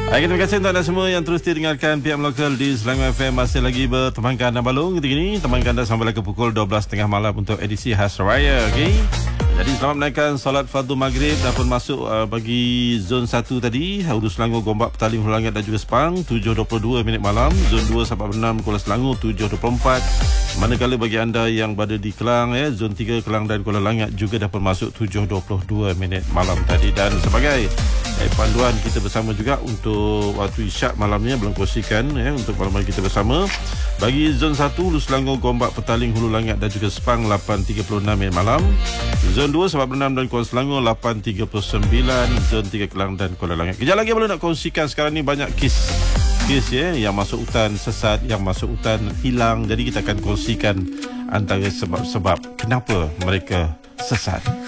Baik, terima kasih untuk anda semua yang terus dengarkan PM Lokal di Selangor FM. Masih lagi bertemankan anda balung ketika ini. Temankan anda sampai ke pukul 12.30 malam untuk edisi Khas Raya. Okay? Jadi selamat menaikkan solat fardu maghrib dan pun masuk bagi zon 1 tadi. Hulu Selangor, Gombak, Petaling, Hulu Langit dan juga Sepang 7.22 minit malam. Zon 2 sampai 6 Kuala Selangor 7.24. Manakala bagi anda yang berada di Kelang, zon 3 Kelang dan Kuala Langit juga dapat masuk 7.22 minit malam tadi. Dan sebagai panduan kita bersama juga untuk waktu isyak malamnya belum kongsikan untuk malam kita bersama. Bagi zon 1 Hulu Selangor, Gombak, Petaling, Hulu Langit dan juga Sepang 8.36 minit malam. Zon 2 sebab 6 dan Kuala Selangor 8.39. Zon 3 Kelang dan Kuala Langit. Kejap lagi boleh nak kongsikan. Sekarang ni banyak kes yang masuk hutan sesat, yang masuk hutan hilang. Jadi kita akan kongsikan antara sebab-sebab kenapa mereka sesat.